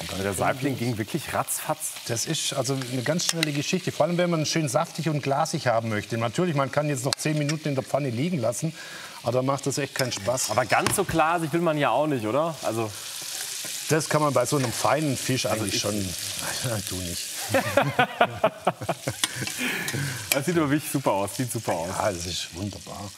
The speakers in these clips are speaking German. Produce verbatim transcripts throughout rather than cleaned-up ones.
Der Saibling ging wirklich ratzfatz. Das ist also eine ganz schnelle Geschichte. Vor allem, wenn man schön saftig und glasig haben möchte. Natürlich, man kann jetzt noch zehn Minuten in der Pfanne liegen lassen. Aber da macht das echt keinen Spaß. Aber ganz so glasig will man ja auch nicht, oder? Also das kann man bei so einem feinen Fisch eigentlich also schon... Nein, du nicht. Das sieht aber wirklich super aus. Sieht super aus. Ja, das ist wunderbar.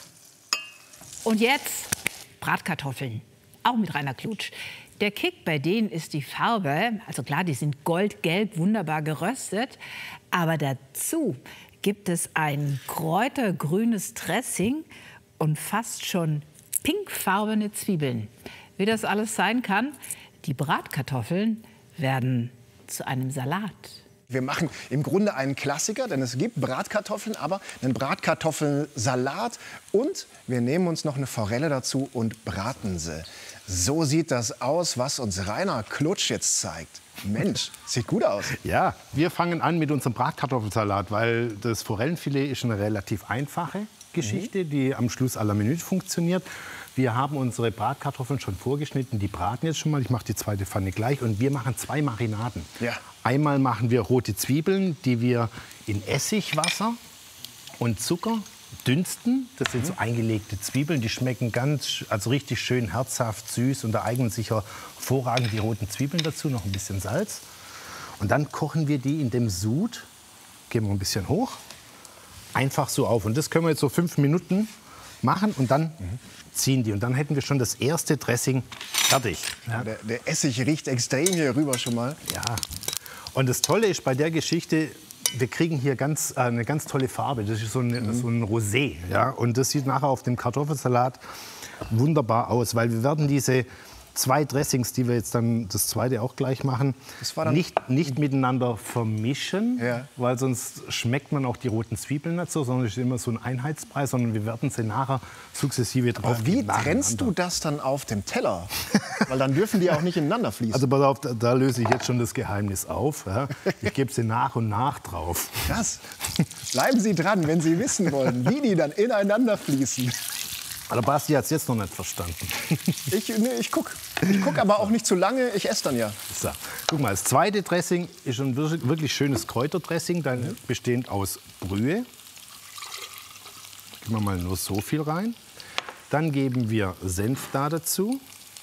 Und jetzt Bratkartoffeln. Auch mit Rainer Klutsch. Der Kick bei denen ist die Farbe. Also klar, die sind goldgelb, wunderbar geröstet. Aber dazu gibt es ein kräutergrünes Dressing und fast schon pinkfarbene Zwiebeln. Wie das alles sein kann, die Bratkartoffeln werden zu einem Salat. Wir machen im Grunde einen Klassiker, denn es gibt Bratkartoffeln, aber einen Bratkartoffelsalat. Und wir nehmen uns noch eine Forelle dazu und braten sie. So sieht das aus, was uns Rainer Klutsch jetzt zeigt. Mensch, sieht gut aus. Ja, wir fangen an mit unserem Bratkartoffelsalat, weil das Forellenfilet ist eine relativ einfache Geschichte, mhm. die am Schluss à la Minute funktioniert. Wir haben unsere Bratkartoffeln schon vorgeschnitten, die braten jetzt schon mal. Ich mache die zweite Pfanne gleich und wir machen zwei Marinaden. Ja. Einmal machen wir rote Zwiebeln, die wir in Essigwasser und Zucker dünsten. Das sind so eingelegte Zwiebeln, die schmecken ganz, also richtig schön herzhaft, süß und da eignen sich hervorragend die roten Zwiebeln dazu, noch ein bisschen Salz. Und dann kochen wir die in dem Sud, geben wir ein bisschen hoch, einfach so auf. Und das können wir jetzt so fünf Minuten machen und dann mhm. ziehen die. Und dann hätten wir schon das erste Dressing fertig. Ja, der, der Essig riecht extrem hier rüber schon mal. Ja. Und das Tolle ist bei der Geschichte, wir kriegen hier ganz, äh, eine ganz tolle Farbe. Das ist so ein, mhm. so ein Rosé. Ja? Und das sieht nachher auf dem Kartoffelsalat wunderbar aus, weil wir werden diese zwei Dressings, die wir jetzt dann das zweite auch gleich machen, nicht, nicht miteinander vermischen, ja. weil sonst schmeckt man auch die roten Zwiebeln nicht so, sondern es ist immer so ein Einheitsbrei, sondern wir werden sie nachher sukzessive drauf. Aber wie trennst du das dann auf dem Teller? Weil dann dürfen die auch nicht ineinander fließen. Also pass auf, da, da löse ich jetzt schon das Geheimnis auf. Ja. Ich gebe sie nach und nach drauf. Krass. Bleiben Sie dran, wenn Sie wissen wollen, wie die dann ineinander fließen. Aber Basti hat es jetzt noch nicht verstanden. Ich, nee, ich gucke. Ich guck aber auch nicht zu lange, ich esse dann ja. So. Guck mal, das zweite Dressing ist ein wirklich schönes Kräuterdressing, dann bestehend aus Brühe. Geben wir mal nur so viel rein. Dann geben wir Senf da dazu.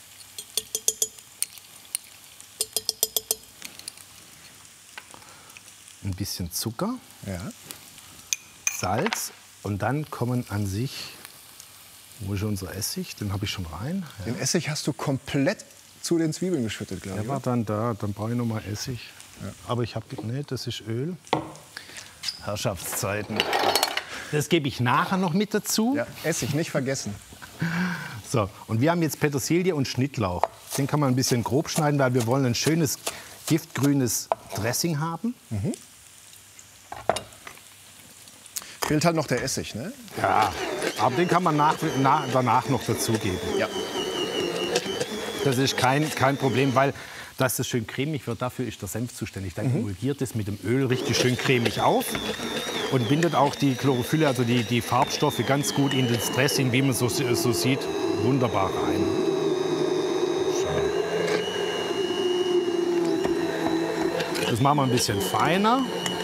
Ein bisschen Zucker. Ja. Salz. Und dann kommen an sich... Wo ist unser Essig? Den habe ich schon rein. Ja. Den Essig hast du komplett zu den Zwiebeln geschüttet, glaube ich. Der war dann da, dann brauche ich noch mal Essig. Ja. Aber ich habe, nee, das ist Öl. Herrschaftszeiten. Das gebe ich nachher noch mit dazu. Ja, Essig nicht vergessen. So, und wir haben jetzt Petersilie und Schnittlauch. Den kann man ein bisschen grob schneiden, weil wir wollen ein schönes giftgrünes Dressing haben. Mhm. Fehlt halt noch der Essig, ne? Ja, aber den kann man nach, nach, danach noch dazugeben. Ja. Das ist kein, kein Problem, weil dass das schön cremig wird, dafür ist der Senf zuständig. Dann Mhm. emulgiert es mit dem Öl richtig schön cremig auf und bindet auch die Chlorophylle, also die, die Farbstoffe, ganz gut in das Dressing, wie man so, so sieht, wunderbar rein. So. Das machen wir ein bisschen feiner.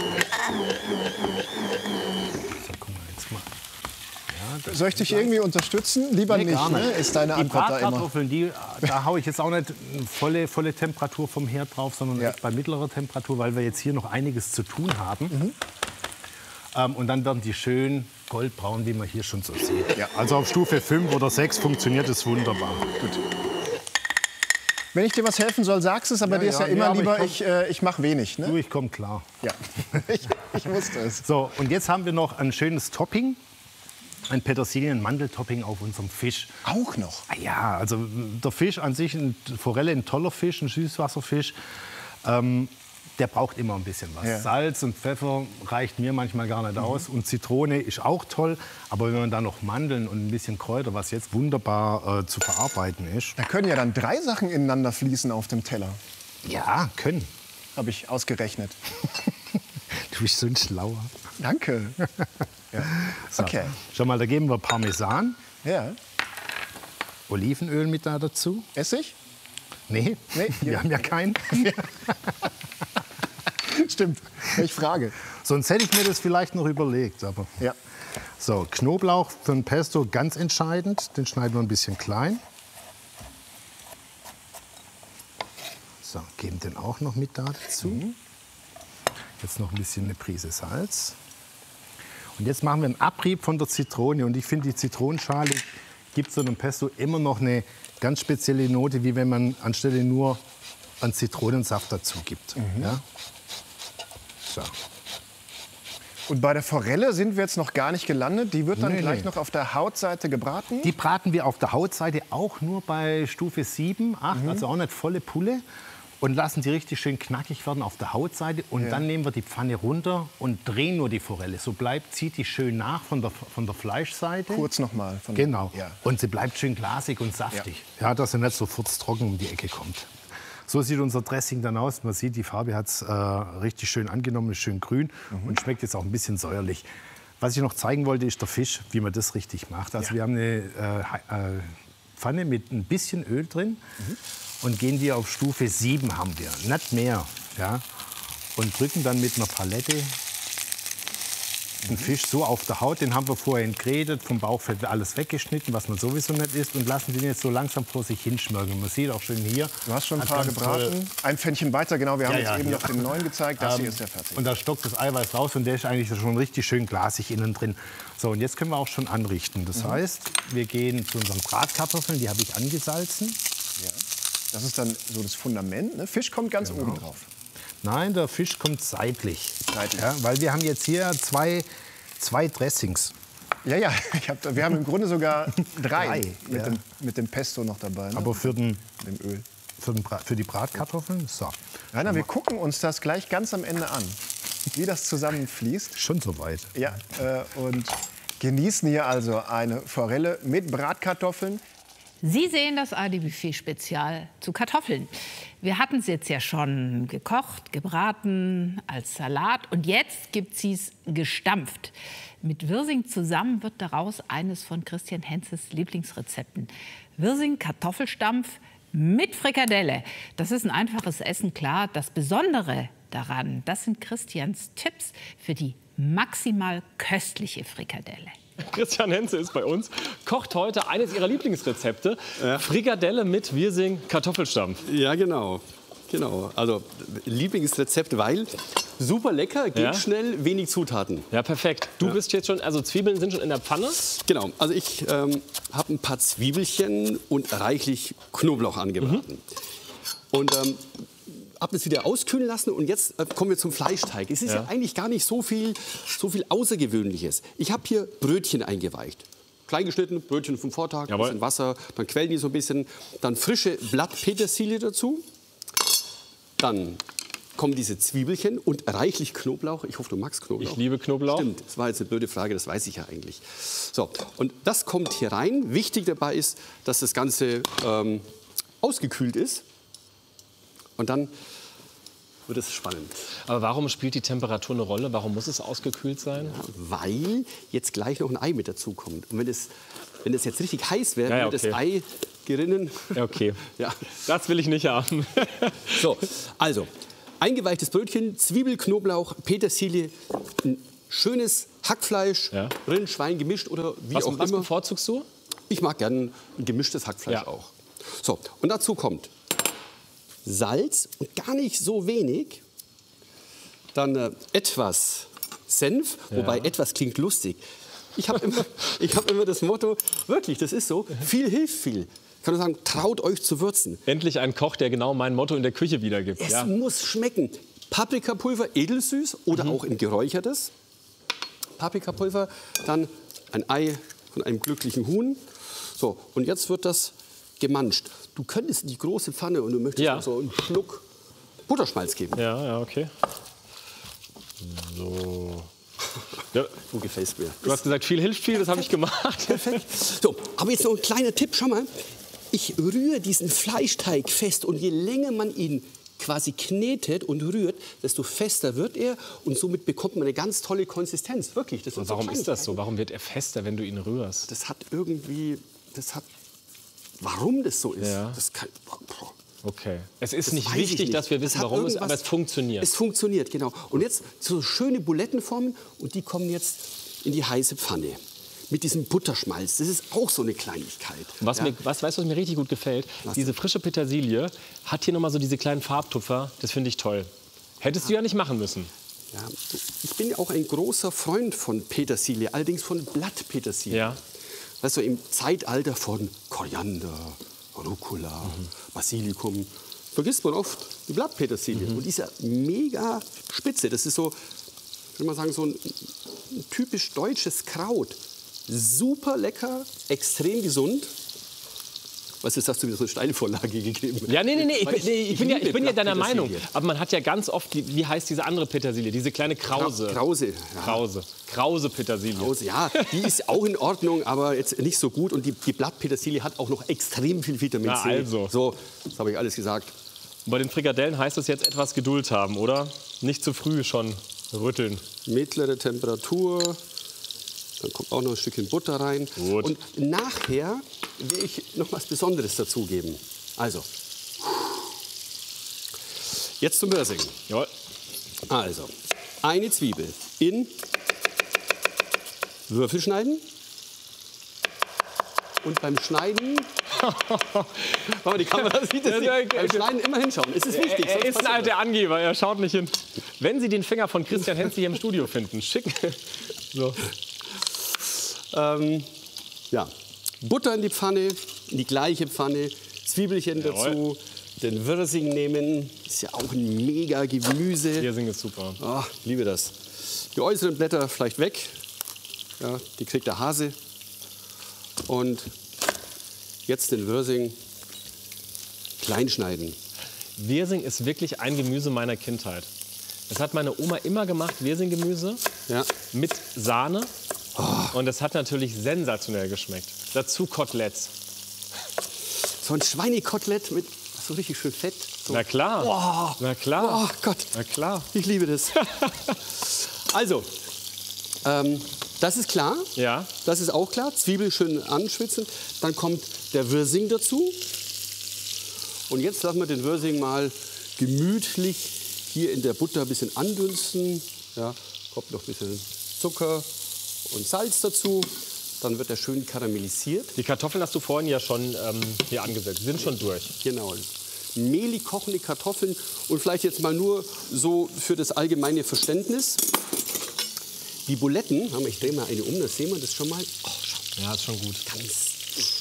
Soll ich dich irgendwie unterstützen? Lieber nee, nicht, nicht. Ne? Ist deine Antwort da immer. Die Bratkartoffeln, die, da haue ich jetzt auch nicht volle, volle Temperatur vom Herd drauf, sondern ja. bei mittlerer Temperatur, weil wir jetzt hier noch einiges zu tun haben. Mhm. Ähm, und dann werden die schön goldbraun, wie man hier schon so sieht. Ja. Also auf Stufe fünf oder sechs funktioniert es wunderbar. Gut. Wenn ich dir was helfen soll, sagst du es, aber ja, dir ist ja, ja immer ja, lieber, ich, ich, äh, ich mache wenig. Ne? Du, ich komme klar. Ja, ich, ich wusste es. So, und jetzt haben wir noch ein schönes Topping. Ein Petersilien-Mandeltopping auf unserem Fisch. Auch noch? Ja, also der Fisch an sich, eine Forelle, ein toller Fisch, ein Süßwasserfisch, ähm, der braucht immer ein bisschen was. Ja. Salz und Pfeffer reicht mir manchmal gar nicht mhm. aus. Und Zitrone ist auch toll. Aber wenn man da noch Mandeln und ein bisschen Kräuter, was jetzt wunderbar äh, zu verarbeiten ist. Da können ja dann drei Sachen ineinander fließen auf dem Teller. Ja, können. Habe ich ausgerechnet. Du bist so ein Schlauer. Danke. Ja. So. Okay. Schau mal, da geben wir Parmesan. Ja. Olivenöl mit da dazu. Essig? Nee, Nee, wir haben ja keinen. Stimmt, ich frage. Sonst hätte ich mir das vielleicht noch überlegt. Aber Ja. so, Knoblauch für ein Pesto ganz entscheidend. Den schneiden wir ein bisschen klein. So, geben den auch noch mit dazu. Mhm. Jetzt noch ein bisschen eine Prise Salz. Und jetzt machen wir einen Abrieb von der Zitrone. Und ich finde, die Zitronenschale gibt so einem Pesto immer noch eine ganz spezielle Note, wie wenn man anstelle nur einen Zitronensaft dazu gibt. Mhm. Ja? So. Und bei der Forelle sind wir jetzt noch gar nicht gelandet. Die wird dann Nee, gleich nee. noch auf der Hautseite gebraten. Die braten wir auf der Hautseite auch nur bei Stufe sieben, acht, Mhm. also auch nicht volle Pulle. Und lassen die richtig schön knackig werden auf der Hautseite. Und Ja. dann nehmen wir die Pfanne runter und drehen nur die Forelle. So bleibt, zieht die schön nach von der, von der Fleischseite. Kurz noch mal. Von Genau. Ja. Und sie bleibt schön glasig und saftig. Ja, dass sie nicht so furztrocken um die Ecke kommt. So sieht unser Dressing dann aus. Man sieht, die Farbe hat es äh, richtig schön angenommen, ist schön grün Mhm. und schmeckt jetzt auch ein bisschen säuerlich. Was ich noch zeigen wollte, ist der Fisch, wie man das richtig macht. Also Ja. wir haben eine äh, äh, Pfanne mit ein bisschen Öl drin Mhm. und gehen die auf Stufe sieben haben wir, nicht mehr. Ja? Und drücken dann mit einer Palette den Fisch so auf der Haut, den haben wir vorher entgrätet, vom Bauchfett alles weggeschnitten, was man sowieso nicht isst, und lassen den jetzt so langsam vor sich hinschmörgeln. Man sieht auch schön hier. Du hast schon ein hat paar ganz gebraten. Ein Pfännchen weiter, genau. Wir haben Ja, jetzt ja, eben hier. noch den neuen gezeigt. Das hier Ähm, ist der fertig. Und da stockt das Eiweiß raus und der ist eigentlich schon richtig schön glasig innen drin. So, und jetzt können wir auch schon anrichten. Das heißt, wir gehen zu unseren Bratkartoffeln, die habe ich angesalzen. Ja. Das ist dann so das Fundament. Ne? Fisch kommt ganz Genau. oben drauf. Nein, der Fisch kommt seitlich. Seitlich. Ja, weil wir haben jetzt hier zwei, zwei Dressings. Ja, ja. Ich hab, wir haben im Grunde sogar drei, Drei, mit, ja. dem, mit dem Pesto noch dabei. Ne? Aber für, den, mit dem Öl. für, den, Bra- für die Bratkartoffeln, so. Rainer, wir gucken uns das gleich ganz am Ende an, wie das zusammenfließt. Schon soweit. Ja, äh, und genießen hier also eine Forelle mit Bratkartoffeln. Sie sehen das A R D-Buffet-Spezial zu Kartoffeln. Wir hatten es jetzt ja schon gekocht, gebraten, als Salat. Und jetzt gibt sie es gestampft. Mit Wirsing zusammen wird daraus eines von Christian Henzes Lieblingsrezepten. Wirsing-Kartoffelstampf mit Frikadelle. Das ist ein einfaches Essen, klar. Das Besondere daran, das sind Christians Tipps für die maximal köstliche Frikadelle. Christian Henze ist bei uns, kocht heute eines ihrer Lieblingsrezepte, Ja. Frikadelle mit Wirsing Kartoffelstampf. Ja, genau. Genau. Also Lieblingsrezept, weil super lecker, geht Ja. schnell, wenig Zutaten. Ja, perfekt. Du bist jetzt schon, also Zwiebeln sind schon in der Pfanne. Genau. Also ich ähm, habe ein paar Zwiebelchen und reichlich Knoblauch angebraten. Und ähm, habe es wieder auskühlen lassen und jetzt äh, kommen wir zum Fleischteig. Es ist ja. Ja. eigentlich gar nicht so viel, so viel Außergewöhnliches. Ich habe hier Brötchen eingeweicht. Klein geschnitten, Brötchen vom Vortag, Jawohl. bisschen Wasser, dann quellen die so ein bisschen. Dann frische Blattpetersilie dazu. Dann kommen diese Zwiebelchen und reichlich Knoblauch. Ich hoffe, du magst Knoblauch. Ich liebe Knoblauch. Stimmt, das war jetzt eine blöde Frage, das weiß ich ja eigentlich. So, und das kommt hier rein. Wichtig dabei ist, dass das Ganze ähm, ausgekühlt ist. Und dann wird es spannend. Aber warum spielt die Temperatur eine Rolle? Warum muss es ausgekühlt sein? Weil jetzt gleich noch ein Ei mit dazu kommt. Und wenn es, wenn es jetzt richtig heiß wäre, Ja, ja, wird das okay. Ei gerinnen. Ja, okay. Ja. Das will ich nicht haben. So, also eingeweichtes Brötchen, Zwiebel, Knoblauch, Petersilie, ein schönes Hackfleisch, Ja. Rind, Schwein gemischt oder wie Was, auch was immer. bevorzugst du? Ich mag gern ein gemischtes Hackfleisch Ja. auch. So, und dazu kommt Salz und gar nicht so wenig. Dann äh, etwas Senf, wobei etwas klingt lustig. Ich habe immer, ich hab immer das Motto, wirklich, das ist so, viel hilft viel. Ich kann nur sagen, traut euch zu würzen. Endlich ein Koch, der genau mein Motto in der Küche wiedergibt. Es Ja. muss schmecken. Paprikapulver, edelsüß oder auch in geräuchertes. Paprikapulver, dann ein Ei von einem glücklichen Huhn. So, und jetzt wird das gemanscht. Du könntest in die große Pfanne und du möchtest Ja. auch so einen Schluck Butterschmalz geben. Ja, ja, okay. So. Ja, So gefällt mir. du hast gesagt, viel hilft viel, das habe ich gemacht. Perfekt. So, aber jetzt noch ein kleiner Tipp, schau mal. Ich rühre diesen Fleischteig fest und je länger man ihn quasi knetet und rührt, desto fester wird er und somit bekommt man eine ganz tolle Konsistenz. Wirklich. Das sind Und so warum ist das so? Kleinigkeiten. Warum wird er fester, wenn du ihn rührst? Das hat irgendwie, das hat, warum das so ist, Ja. das kann, boah, boah. Okay. Es ist Das nicht weiß ich wichtig, nicht. dass wir Das wissen, hat warum es, irgendwas- aber es funktioniert. Es funktioniert, genau. Und jetzt so schöne Bulettenformen und die kommen jetzt in die heiße Pfanne. Mit diesem Butterschmalz. Das ist auch so eine Kleinigkeit. Was ja? mir, was, weißt du, was mir richtig gut gefällt? Was Diese frische Petersilie hat hier noch mal so diese kleinen Farbtupfer. Das finde ich toll. Hättest du ja nicht machen müssen. Ja, ich bin ja auch ein großer Freund von Petersilie, allerdings von Blattpetersilie. Ja. Weißt du, im Zeitalter von Koriander, Rucola, mhm. Basilikum, vergisst man oft die Blattpetersilie. Mhm. Und die ist ja mega spitze. Das ist so, ich würde mal sagen, so ein, ein typisch deutsches Kraut. Super lecker, extrem gesund. Was ist, hast du mir so eine Steilvorlage gegeben? Ja, nee, nee, nee, ich, Weil bin- nee, ich bin ja, liebe ich bin ja deiner Meinung. Blattpetersilie. Aber man hat ja ganz oft, die, wie heißt diese andere Petersilie? Diese kleine Krause. Krause. Ja. Krause. Krause Petersilie. Krause, ja, die ist auch in Ordnung, aber jetzt nicht so gut. Und die, die Blattpetersilie hat auch noch extrem viel Vitamin Na, C. also. So, das habe ich alles gesagt. Bei den Frikadellen heißt es jetzt etwas Geduld haben, oder? Nicht zu früh schon rütteln. Mittlere Temperatur. Dann kommt auch noch ein Stückchen Butter rein. Gut. Und nachher will ich noch was Besonderes dazugeben. Also, jetzt zum Würsing. Jawohl. Also, eine Zwiebel in Würfel schneiden. Und beim Schneiden, warte mal, die Kamera sieht das nicht. Beim Schneiden immer hinschauen. Es ist wichtig. Er sonst ist ein passiert alter Angeber, er schaut nicht hin. Wenn Sie den Finger von Christian Henze hier im Studio finden, schicken. So. Ähm, ja, Butter in die Pfanne, in die gleiche Pfanne, Zwiebelchen Jawohl. dazu, den Würsing nehmen, ist ja auch ein mega Gemüse. Wirsing ist super. Ah, liebe das. Die äußeren Blätter vielleicht weg, ja, die kriegt der Hase. Und jetzt den Würsing klein schneiden. Wirsing ist wirklich ein Gemüse meiner Kindheit. Das hat meine Oma immer gemacht, Wirsinggemüse Ja. mit Sahne. Und das hat natürlich sensationell geschmeckt. Dazu Koteletts. So ein Schweinekotelett mit so richtig schön Fett. So. Na klar. Oh. Na klar. Oh Gott, Na klar. ich liebe das. Also, ähm, das ist klar. Ja. Das ist auch klar. Zwiebel schön anschwitzen. Dann kommt der Würsing dazu. Und jetzt lassen wir den Würsing mal gemütlich hier in der Butter ein bisschen andünsten. Ja, kommt noch ein bisschen Zucker und Salz dazu. Dann wird er schön karamellisiert. Die Kartoffeln hast du vorhin ja schon ähm, hier angesetzt. Die sind schon durch. Genau. Mehlig kochende Kartoffeln. Und vielleicht jetzt mal nur so für das allgemeine Verständnis. Die Buletten, ich drehe mal eine um, das sehen wir das schon mal. Oh, schau. Ja, ist schon gut. Ganz